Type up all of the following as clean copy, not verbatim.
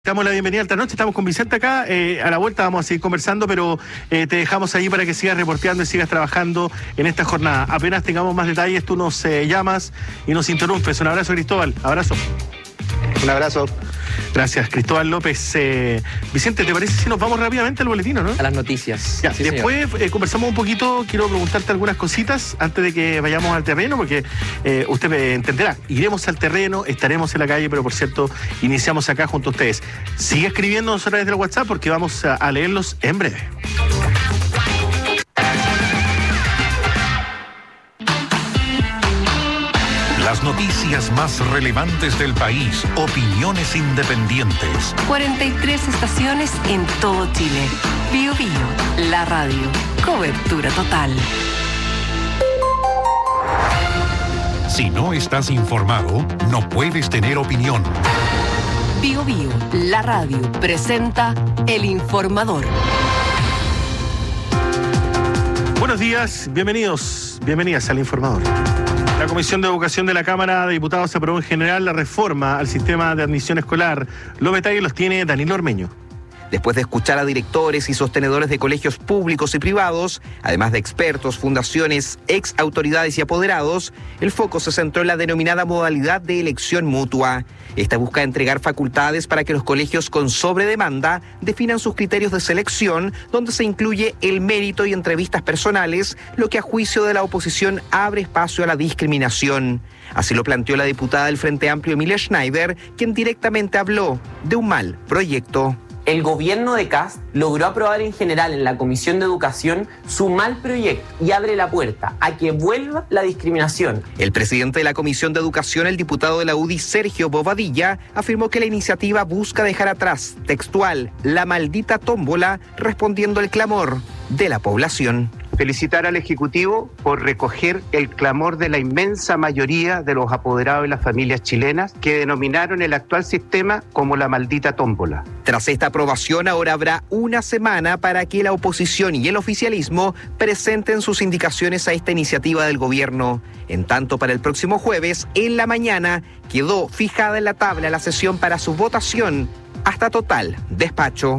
Damos la bienvenida esta noche, estamos con Vicente acá, a la vuelta vamos a seguir conversando, pero te dejamos ahí para que sigas reporteando y sigas trabajando en esta jornada. Apenas tengamos más detalles, tú nos llamas y nos interrumpes. Un abrazo, Cristóbal, abrazo. Un abrazo. Gracias, Cristóbal López. Vicente, ¿te parece si nos vamos rápidamente al boletín, no? A las noticias. Ya, sí, después conversamos un poquito, quiero preguntarte algunas cositas antes de que vayamos al terreno, porque usted me entenderá, iremos al terreno, estaremos en la calle, pero por cierto, iniciamos acá junto a ustedes. Sigue escribiéndonos a través del WhatsApp porque vamos a leerlos en breve. Las noticias más relevantes del país, opiniones independientes. 43 estaciones en todo Chile. Bío Bío, la radio. Cobertura total. Si no estás informado, no puedes tener opinión. Bío Bío, la radio, presenta El Informador. Buenos días, bienvenidas al Informador. La Comisión de Educación de la Cámara de Diputados aprobó en general la reforma al sistema de admisión escolar. Los detalles los tiene Danilo Ormeño. Después de escuchar a directores y sostenedores de colegios públicos y privados, además de expertos, fundaciones, ex autoridades y apoderados, el foco se centró en la denominada modalidad de elección mutua. Esta busca entregar facultades para que los colegios con sobredemanda definan sus criterios de selección, donde se incluye el mérito y entrevistas personales, lo que a juicio de la oposición abre espacio a la discriminación. Así lo planteó la diputada del Frente Amplio Emilia Schneider, quien directamente habló de un mal proyecto. El gobierno de Kast logró aprobar en general en la Comisión de Educación su mal proyecto y abre la puerta a que vuelva la discriminación. El presidente de la Comisión de Educación, el diputado de la UDI, Sergio Bobadilla, afirmó que la iniciativa busca dejar atrás, textual, la maldita tómbola, respondiendo al clamor de la población. Felicitar al Ejecutivo por recoger el clamor de la inmensa mayoría de los apoderados de las familias chilenas que denominaron el actual sistema como la maldita tómbola. Tras esta aprobación, ahora habrá una semana para que la oposición y el oficialismo presenten sus indicaciones a esta iniciativa del gobierno. En tanto, para el próximo jueves, en la mañana, quedó fijada en la tabla la sesión para su votación hasta total despacho.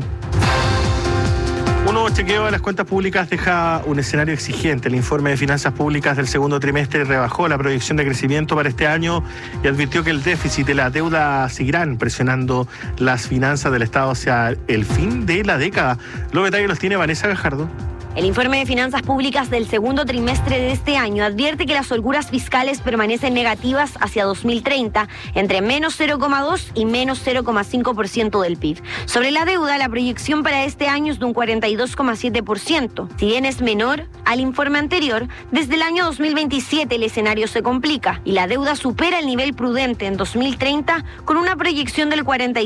Un nuevo chequeo de las cuentas públicas deja un escenario exigente. El informe de finanzas públicas del segundo trimestre rebajó la proyección de crecimiento para este año y advirtió que el déficit y la deuda seguirán presionando las finanzas del Estado hacia el fin de la década. Los detalles los tiene Vanessa Gajardo. El informe de finanzas públicas del segundo trimestre de este año advierte que las holguras fiscales permanecen negativas hacia 2030, entre menos 0,2 y menos 0,5% del PIB. Sobre la deuda, la proyección para este año es de un 42,7%. Si bien es menor al informe anterior, desde el año 2027 el escenario se complica y la deuda supera el nivel prudente en 2030 con una proyección del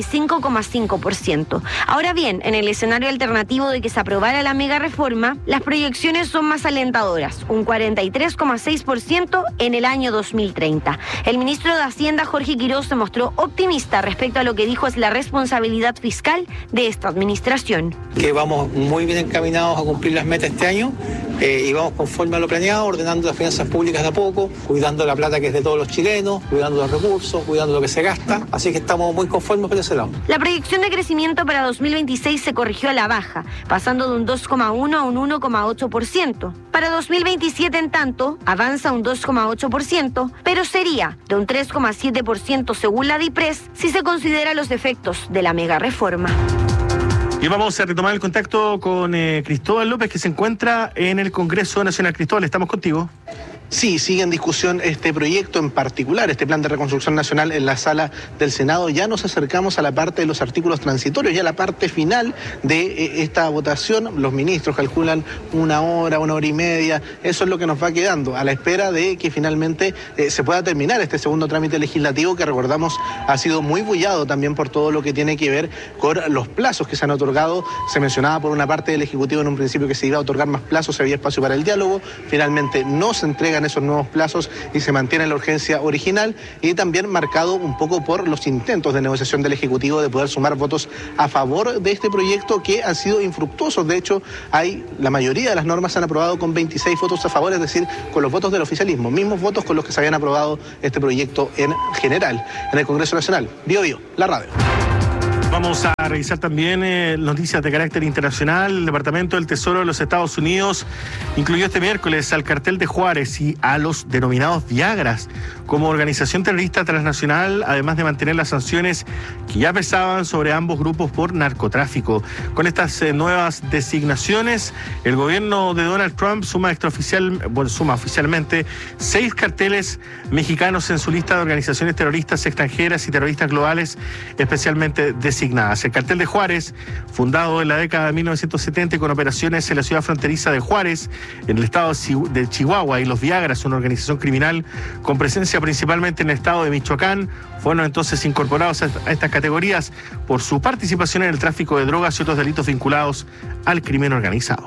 45,5%. Ahora bien, en el escenario alternativo de que se aprobara la mega reforma, las proyecciones son más alentadoras, un 43,6% en el año 2030. El ministro de Hacienda, Jorge Quiroz, se mostró optimista respecto a lo que dijo es la responsabilidad fiscal de esta administración. Que vamos muy bien encaminados a cumplir las metas este año y vamos conforme a lo planeado, ordenando las finanzas públicas de a poco, cuidando la plata que es de todos los chilenos, cuidando los recursos, cuidando lo que se gasta, así que estamos muy conformes por ese lado. La proyección de crecimiento para 2026 se corrigió a la baja, pasando de un 2,1 a un 1,8%. Para 2027, en tanto, avanza un 2,8%, pero sería de un 3,7% según la DIPRES si se considera los efectos de la mega reforma. Y vamos a retomar el contacto con Cristóbal López, que se encuentra en el Congreso Nacional. Cristóbal, estamos contigo. Sí, sigue en discusión este proyecto en particular, este plan de reconstrucción nacional en la sala del Senado. Ya nos acercamos a la parte de los artículos transitorios, ya la parte final de esta votación. Los ministros calculan una hora y media. Eso es lo que nos va quedando, a la espera de que finalmente se pueda terminar este segundo trámite legislativo, que recordamos ha sido muy bullado también por todo lo que tiene que ver con los plazos que se han otorgado. Se mencionaba por una parte del Ejecutivo en un principio que se iba a otorgar más plazos, había espacio para el diálogo. Finalmente no se entrega esos nuevos plazos y se mantiene la urgencia original, y también marcado un poco por los intentos de negociación del Ejecutivo de poder sumar votos a favor de este proyecto, que han sido infructuosos. De hecho, la mayoría de las normas se han aprobado con 26 votos a favor, es decir, con los votos del oficialismo, mismos votos con los que se habían aprobado este proyecto en general en el Congreso Nacional. Bío Bío, la radio. Vamos a revisar también noticias de carácter internacional. El Departamento del Tesoro de los Estados Unidos incluyó este miércoles al cartel de Juárez y a los denominados Viagras como organización terrorista transnacional, además de mantener las sanciones que ya pesaban sobre ambos grupos por narcotráfico. Con estas nuevas designaciones, el gobierno de Donald Trump suma oficialmente 6 carteles mexicanos en su lista de organizaciones terroristas extranjeras y terroristas globales especialmente designadas. El cartel de Juárez, fundado en la década de 1970 con operaciones en la ciudad fronteriza de Juárez, en el estado de Chihuahua, y los Viagras, una organización criminal con presencia principalmente en el estado de Michoacán, fueron entonces incorporados a estas categorías por su participación en el tráfico de drogas y otros delitos vinculados al crimen organizado.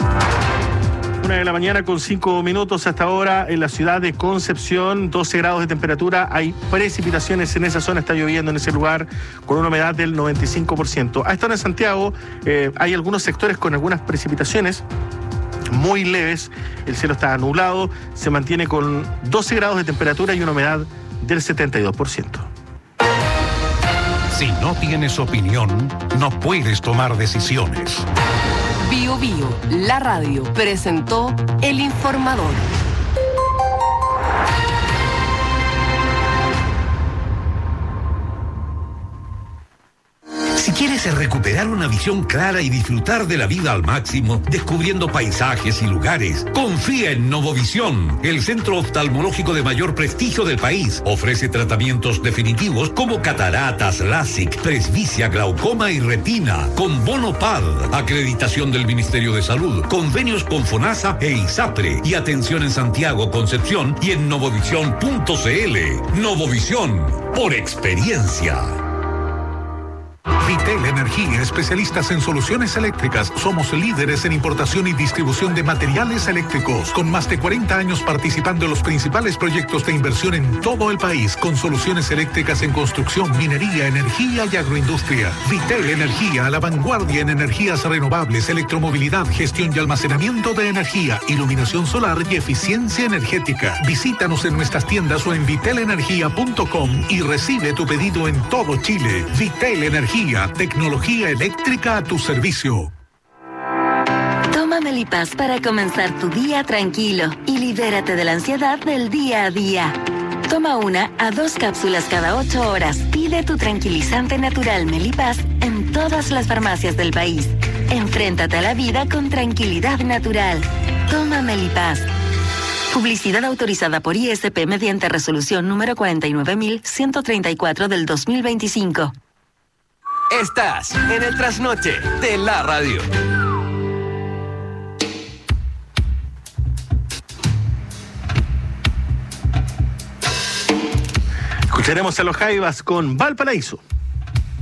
1:05 a.m. hasta ahora en la ciudad de Concepción, 12 grados de temperatura, hay precipitaciones en esa zona, está lloviendo en ese lugar con una humedad del 95%. A esta hora en Santiago hay algunos sectores con algunas precipitaciones muy leves, el cielo está nublado, se mantiene con 12 grados de temperatura y una humedad del 72%. Si no tienes opinión, no puedes tomar decisiones. Bio Bio, la radio, presentó El Informador. Si quieres recuperar una visión clara y disfrutar de la vida al máximo, descubriendo paisajes y lugares, confía en Novovisión, el centro oftalmológico de mayor prestigio del país. Ofrece tratamientos definitivos como cataratas, LASIK, presbicia, glaucoma y retina, con bono PAD, acreditación del Ministerio de Salud, convenios con FONASA e ISAPRE, y atención en Santiago, Concepción y en novovisión.cl. Novovisión, por experiencia. Vitel Energía, especialistas en soluciones eléctricas. Somos líderes en importación y distribución de materiales eléctricos, con más de 40 años participando en los principales proyectos de inversión en todo el país, con soluciones eléctricas en construcción, minería, energía y agroindustria. Vitel Energía, a la vanguardia en energías renovables, electromovilidad, gestión y almacenamiento de energía, iluminación solar y eficiencia energética. Visítanos en nuestras tiendas o en vitelenergia.com y recibe tu pedido en todo Chile. Vitel Energía, tecnología eléctrica a tu servicio. Toma Melipaz para comenzar tu día tranquilo y libérate de la ansiedad del día a día. Toma 1 a 2 cápsulas cada 8 horas. Pide tu tranquilizante natural Melipaz en todas las farmacias del país. Enfréntate a la vida con tranquilidad natural. Toma Melipaz. Publicidad autorizada por ISP mediante resolución número 49.134 del 2025. Estás en el trasnoche de la radio. Escucharemos a los Jaivas con Valparaíso.